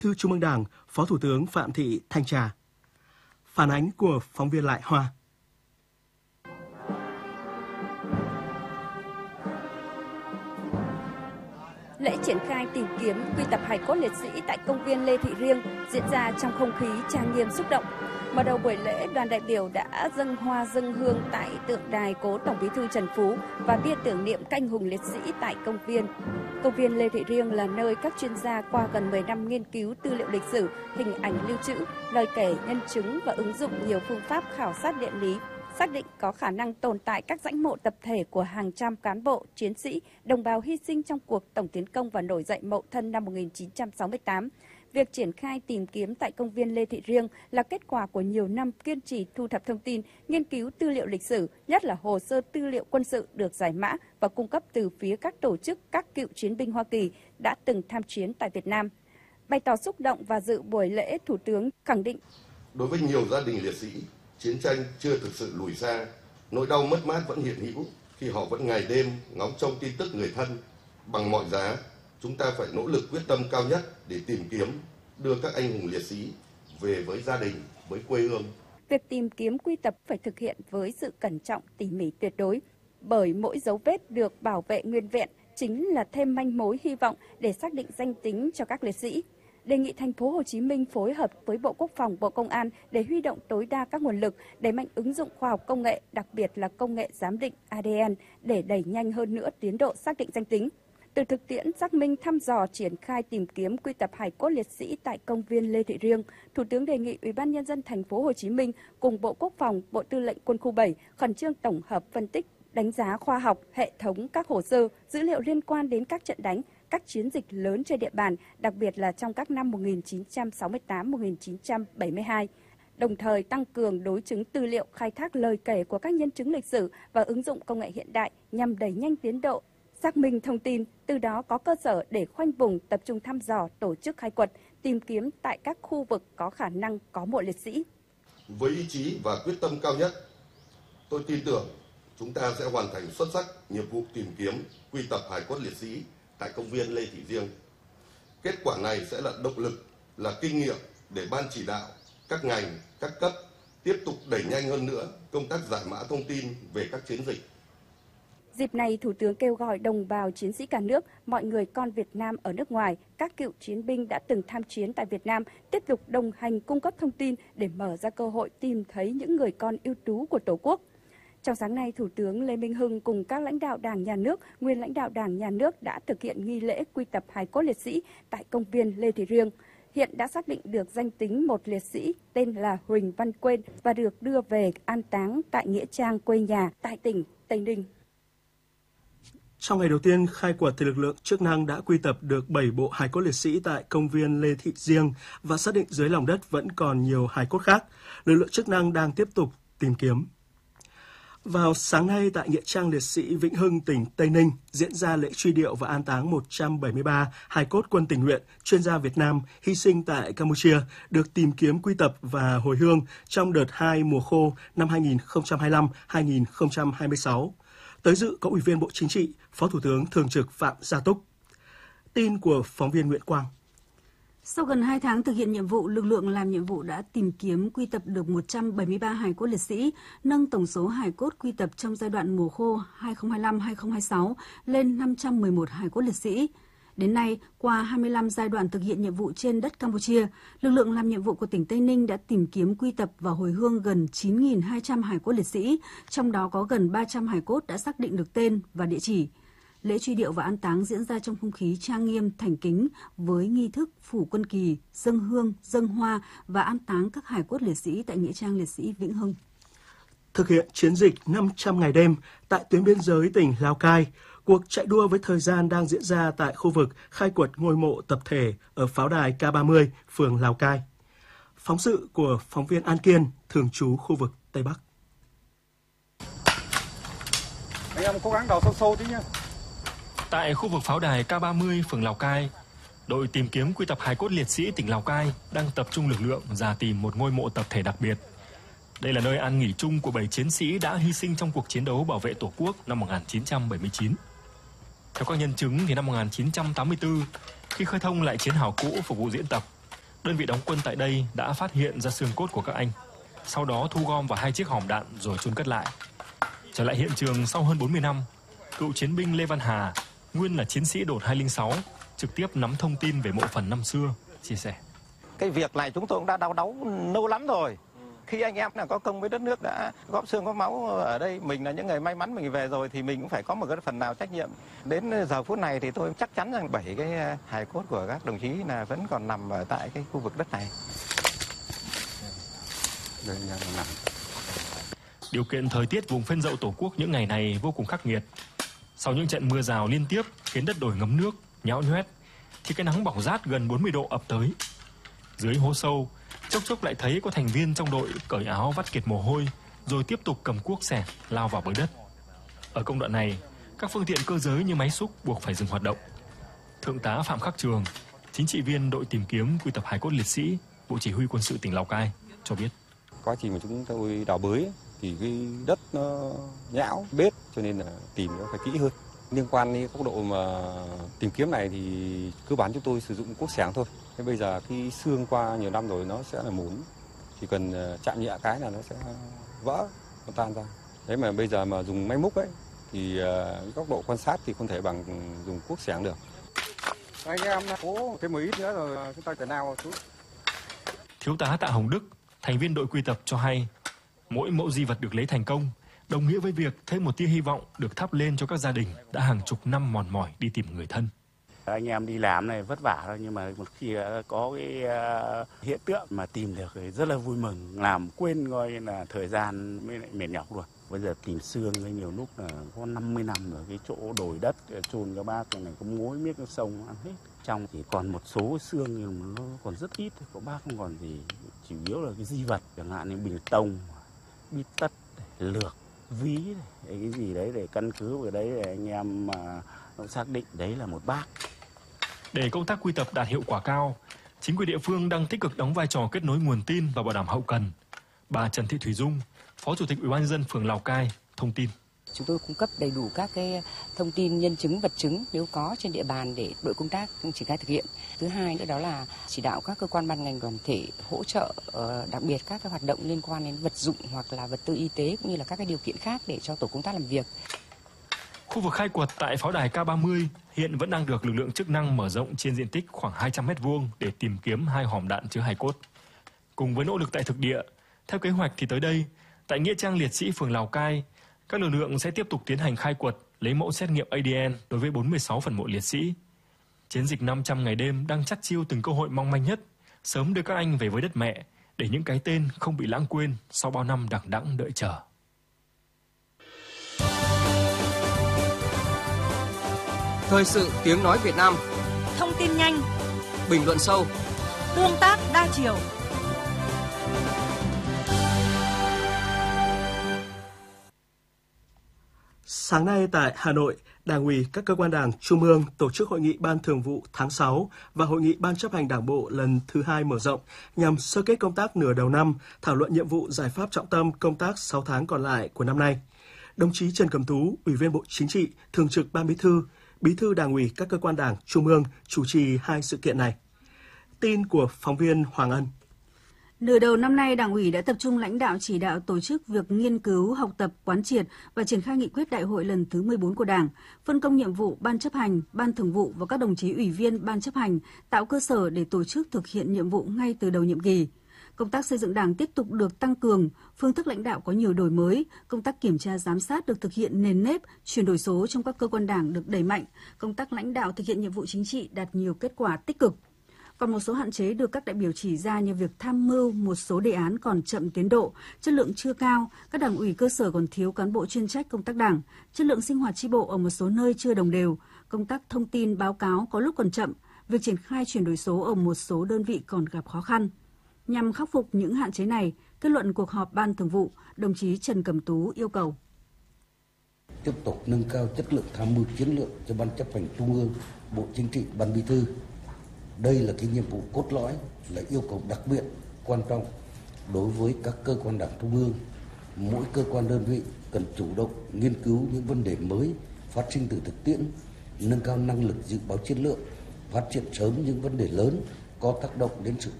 Thư Trung ương Đảng, Phó Thủ tướng Phạm Thị Thanh Trà. Phản ánh của phóng viên Lại Hoa. Lễ triển khai tìm kiếm quy tập hài cốt liệt sĩ tại công viên Lê Thị Riêng diễn ra trong không khí trang nghiêm xúc động. Mở đầu buổi lễ, đoàn đại biểu đã dâng hoa dâng hương tại tượng đài cố Tổng Bí thư Trần Phú và bia tưởng niệm các anh hùng liệt sĩ tại công viên. Công viên Lê Thị Riêng là nơi các chuyên gia qua gần 10 năm nghiên cứu tư liệu lịch sử, hình ảnh lưu trữ, lời kể, nhân chứng và ứng dụng nhiều phương pháp khảo sát địa lý, xác định có khả năng tồn tại các dãy mộ tập thể của hàng trăm cán bộ, chiến sĩ, đồng bào hy sinh trong cuộc tổng tiến công và nổi dậy Mậu Thân năm 1968. Việc triển khai tìm kiếm tại công viên Lê Thị Riêng là kết quả của nhiều năm kiên trì thu thập thông tin, nghiên cứu tư liệu lịch sử, nhất là hồ sơ tư liệu quân sự được giải mã và cung cấp từ phía các tổ chức, các cựu chiến binh Hoa Kỳ đã từng tham chiến tại Việt Nam. Bày tỏ xúc động và dự buổi lễ, Thủ tướng khẳng định: đối với nhiều gia đình liệt sĩ, chiến tranh chưa thực sự lùi xa, nỗi đau mất mát vẫn hiện hữu khi họ vẫn ngày đêm ngóng trông tin tức người thân. Bằng mọi giá, chúng ta phải nỗ lực quyết tâm cao nhất để tìm kiếm, đưa các anh hùng liệt sĩ về với gia đình, với quê hương. Việc tìm kiếm quy tập phải thực hiện với sự cẩn trọng, tỉ mỉ tuyệt đối, bởi mỗi dấu vết được bảo vệ nguyên vẹn chính là thêm manh mối hy vọng để xác định danh tính cho các liệt sĩ. Đề nghị thành phố Hồ Chí Minh phối hợp với Bộ Quốc phòng, Bộ Công an để huy động tối đa các nguồn lực, đẩy mạnh ứng dụng khoa học công nghệ, đặc biệt là công nghệ giám định ADN để đẩy nhanh hơn nữa tiến độ xác định danh tính. Từ thực tiễn xác minh, thăm dò, triển khai tìm kiếm quy tập hài cốt liệt sĩ tại công viên Lê Thị Riêng, Thủ tướng đề nghị Ủy ban Nhân dân thành phố Hồ Chí Minh cùng Bộ Quốc phòng, Bộ Tư lệnh Quân khu 7 khẩn trương tổng hợp, phân tích, đánh giá khoa học, hệ thống các hồ sơ, dữ liệu liên quan đến các trận đánh, các chiến dịch lớn trên địa bàn, đặc biệt là trong các năm 1968-1972, đồng thời tăng cường đối chứng tư liệu, khai thác lời kể của các nhân chứng lịch sử và ứng dụng công nghệ hiện đại nhằm đẩy nhanh tiến độ xác minh thông tin, từ đó có cơ sở để khoanh vùng, tập trung thăm dò, tổ chức khai quật, tìm kiếm tại các khu vực có khả năng có mộ liệt sĩ. Với ý chí và quyết tâm cao nhất, tôi tin tưởng chúng ta sẽ hoàn thành xuất sắc nhiệm vụ tìm kiếm, quy tập hài cốt liệt sĩ tại công viên Lê Thị Riêng. Kết quả này sẽ là động lực, là kinh nghiệm để ban chỉ đạo, các ngành, các cấp tiếp tục đẩy nhanh hơn nữa công tác giải mã thông tin về các chiến dịch. Dịp này, Thủ tướng kêu gọi đồng bào chiến sĩ cả nước, mọi người con Việt Nam ở nước ngoài, các cựu chiến binh đã từng tham chiến tại Việt Nam tiếp tục đồng hành cung cấp thông tin để mở ra cơ hội tìm thấy những người con ưu tú của Tổ quốc. Trong sáng nay, Thủ tướng Lê Minh Hưng cùng các lãnh đạo Đảng, Nhà nước, nguyên lãnh đạo Đảng, Nhà nước đã thực hiện nghi lễ quy tập hài cốt liệt sĩ tại công viên Lê Thị Riêng. Hiện đã xác định được danh tính một liệt sĩ tên là Huỳnh Văn Quên và được đưa về an táng tại nghĩa trang quê nhà tại tỉnh Tây Ninh. Trong ngày đầu tiên khai quật thì lực lượng chức năng đã quy tập được 7 bộ hài cốt liệt sĩ tại công viên Lê Thị Riêng và xác định dưới lòng đất vẫn còn nhiều hài cốt khác. Lực lượng chức năng đang tiếp tục tìm kiếm. Vào sáng nay tại nghĩa trang liệt sĩ Vĩnh Hưng, tỉnh Tây Ninh diễn ra lễ truy điệu và an táng 173 hài cốt quân tình nguyện, chuyên gia Việt Nam hy sinh tại Campuchia được tìm kiếm quy tập và hồi hương trong đợt 2 mùa khô năm 2025-2026. Tới dự có Ủy viên Bộ Chính trị, Phó Thủ tướng Thường trực Phạm Gia Túc. Tin của phóng viên Nguyễn Quang. Sau gần 2 tháng thực hiện nhiệm vụ, lực lượng làm nhiệm vụ đã tìm kiếm quy tập được 173 hài cốt liệt sĩ, nâng tổng số hài cốt quy tập trong giai đoạn mùa khô 2025-2026 lên 511 hài cốt liệt sĩ. Đến nay, qua 25 giai đoạn thực hiện nhiệm vụ trên đất Campuchia, lực lượng làm nhiệm vụ của tỉnh Tây Ninh đã tìm kiếm quy tập và hồi hương gần 9.200 hài cốt liệt sĩ, trong đó có gần 300 hài cốt đã xác định được tên và địa chỉ. Lễ truy điệu và an táng diễn ra trong không khí trang nghiêm, thành kính với nghi thức phủ quân kỳ, dâng hương, dâng hoa và an táng các hài cốt liệt sĩ tại nghĩa trang liệt sĩ Vĩnh Hưng. Thực hiện chiến dịch 500 ngày đêm tại tuyến biên giới tỉnh Lào Cai, cuộc chạy đua với thời gian đang diễn ra tại khu vực khai quật ngôi mộ tập thể ở pháo đài K30, phường Lào Cai. Phóng sự của phóng viên An Kiên, thường trú khu vực Tây Bắc. Anh em cố gắng đào sâu tí nhé. Tại khu vực pháo đài K30, phường Lào Cai, đội tìm kiếm quy tập hài cốt liệt sĩ tỉnh Lào Cai đang tập trung lực lượng rà tìm một ngôi mộ tập thể đặc biệt. Đây là nơi an nghỉ chung của 7 chiến sĩ đã hy sinh trong cuộc chiến đấu bảo vệ Tổ quốc năm 1979. Theo các nhân chứng thì năm 1984, khi khơi thông lại chiến hào cũ phục vụ diễn tập, đơn vị đóng quân tại đây đã phát hiện ra xương cốt của các anh, sau đó thu gom vào 2 chiếc hòm đạn rồi chôn cất lại. Trở lại hiện trường sau hơn 40 năm, cựu chiến binh Lê Văn Hà, nguyên là chiến sĩ đồn 206, trực tiếp nắm thông tin về mộ phần năm xưa, chia sẻ. Cái việc này chúng tôi cũng đã đau đáu lâu lắm rồi. Khi anh em là có công với đất nước đã góp xương góp máu ở đây, mình là những người may mắn mình về rồi thì mình cũng phải có một cái phần nào trách nhiệm. Đến giờ phút này thì tôi chắc chắn rằng 7 cái hài cốt của các đồng chí là vẫn còn nằm ở tại cái khu vực đất này. Điều kiện thời tiết vùng phên dậu Tổ quốc những ngày này vô cùng khắc nghiệt. Sau những trận mưa rào liên tiếp khiến đất đồi ngấm nước, nhão nhoét, thì cái nắng bỏng rát gần 40 độ ập tới. Dưới hố sâu, chốc chốc lại thấy có thành viên trong đội cởi áo vắt kiệt mồ hôi, rồi tiếp tục cầm cuốc xẻng lao vào bới đất. Ở công đoạn này, các phương tiện cơ giới như máy xúc buộc phải dừng hoạt động. Thượng tá Phạm Khắc Trường, chính trị viên đội tìm kiếm quy tập hài cốt liệt sĩ, Bộ Chỉ huy Quân sự tỉnh Lào Cai cho biết. Quá trình mà chúng tôi đào bới thì cái đất nó nhão, bết cho nên là tìm nó phải kỹ hơn. Liên quan đến góc độ mà tìm kiếm này thì cơ bản chúng tôi sử dụng cuốc xẻng thôi. Thế bây giờ khi xương qua nhiều năm rồi nó sẽ là mủn, chỉ cần chạm nhẹ cái là nó sẽ vỡ, nó tan ra. Thế mà bây giờ mà dùng máy múc ấy thì góc độ quan sát thì không thể bằng dùng cuốc xẻng được. Anh em cố thêm một ít nữa rồi chúng ta phải nào chút. Thiếu tá Tạ Hồng Đức, thành viên đội quy tập cho hay, mỗi mẫu di vật được lấy thành công đồng nghĩa với việc thêm một tia hy vọng được thắp lên cho các gia đình đã hàng chục năm mòn mỏi đi tìm người thân. Anh em đi làm này vất vả thôi, nhưng mà một khi có cái hiện tượng mà tìm được thì rất là vui mừng, làm quên coi là thời gian mới lại mệt nhọc luôn. Bây giờ tìm xương nhiều lúc là có 50 năm ở cái chỗ đồi đất chôn các bác này có mối miếc nước sông ăn hết. Trong thì còn một số xương nhưng nó còn rất ít, có bác không còn gì, chủ yếu là cái di vật chẳng hạn như bình tông, bít tất, lược, ví, cái gì đấy để căn cứ vào đấy để anh em mà xác định đấy là một bác. Để công tác quy tập đạt hiệu quả cao, chính quyền địa phương đang tích cực đóng vai trò kết nối nguồn tin và bảo đảm hậu cần. Bà Trần Thị Thủy Dung, Phó Chủ tịch Ủy ban nhân dân phường Lào Cai thông tin. Chúng tôi cung cấp đầy đủ các cái thông tin nhân chứng, vật chứng nếu có trên địa bàn để đội công tác triển khai thực hiện. Thứ hai nữa đó là chỉ đạo các cơ quan ban ngành đoàn thể hỗ trợ đặc biệt các cái hoạt động liên quan đến vật dụng hoặc là vật tư y tế cũng như là các cái điều kiện khác để cho tổ công tác làm việc. Khu vực khai quật tại pháo đài K30 hiện vẫn đang được lực lượng chức năng mở rộng trên diện tích khoảng 200 m² để tìm kiếm 2 hòm đạn chứa hài cốt. Cùng với nỗ lực tại thực địa, theo kế hoạch thì tới đây, tại nghĩa trang liệt sĩ phường Lào Cai, các lực lượng sẽ tiếp tục tiến hành khai quật, lấy mẫu xét nghiệm ADN đối với 46 phần mộ liệt sĩ. Chiến dịch 500 ngày đêm đang chắt chiu từng cơ hội mong manh nhất, sớm đưa các anh về với đất mẹ để những cái tên không bị lãng quên sau bao năm đằng đẵng đợi chờ. Thời sự tiếng nói Việt Nam. Thông tin nhanh, bình luận sâu, tương tác đa chiều. Sáng nay tại Hà Nội, Đảng ủy các cơ quan Đảng Trung ương tổ chức hội nghị Ban Thường vụ tháng 6 và hội nghị Ban chấp hành Đảng bộ lần thứ 2 mở rộng nhằm sơ kết công tác nửa đầu năm, thảo luận nhiệm vụ giải pháp trọng tâm công tác 6 tháng còn lại của năm nay. Đồng chí Trần Cẩm Tú, Ủy viên Bộ Chính trị, Thường trực Ban Bí thư, Bí thư Đảng ủy các cơ quan Đảng Trung ương chủ trì hai sự kiện này. Tin của phóng viên Hoàng Ân. Nửa đầu năm nay, Đảng ủy đã tập trung lãnh đạo chỉ đạo tổ chức việc nghiên cứu, học tập, quán triệt và triển khai nghị quyết đại hội lần thứ 14 của Đảng, phân công nhiệm vụ Ban chấp hành, Ban thường vụ và các đồng chí ủy viên Ban chấp hành, tạo cơ sở để tổ chức thực hiện nhiệm vụ ngay từ đầu nhiệm kỳ. Công tác xây dựng Đảng tiếp tục được tăng cường, phương thức lãnh đạo có nhiều đổi mới, công tác kiểm tra giám sát được thực hiện nền nếp, chuyển đổi số trong các cơ quan Đảng được đẩy mạnh, công tác lãnh đạo thực hiện nhiệm vụ chính trị đạt nhiều kết quả tích cực. Còn một số hạn chế được các đại biểu chỉ ra như việc tham mưu một số đề án còn chậm tiến độ, chất lượng chưa cao, các đảng ủy cơ sở còn thiếu cán bộ chuyên trách công tác Đảng, chất lượng sinh hoạt chi bộ ở một số nơi chưa đồng đều, công tác thông tin báo cáo có lúc còn chậm, việc triển khai chuyển đổi số ở một số đơn vị còn gặp khó khăn. Nhằm khắc phục những hạn chế này, kết luận cuộc họp Ban Thường vụ, đồng chí Trần Cẩm Tú yêu cầu tiếp tục nâng cao chất lượng tham mưu chiến lược cho Ban chấp hành Trung ương, Bộ Chính trị, Ban Bí thư. Đây là cái nhiệm vụ cốt lõi, là yêu cầu đặc biệt quan trọng đối với các cơ quan Đảng Trung ương. Mỗi cơ quan đơn vị cần chủ động nghiên cứu những vấn đề mới phát sinh từ thực tiễn, nâng cao năng lực dự báo chiến lược, phát hiện sớm những vấn đề lớn có tác động đến sự